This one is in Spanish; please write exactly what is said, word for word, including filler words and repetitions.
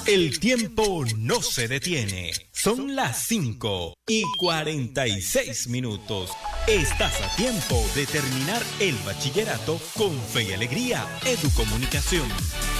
El tiempo no se detiene. Son las cinco y cuarenta y seis minutos. Estás a tiempo de terminar el bachillerato con Fe y Alegría Educomunicación.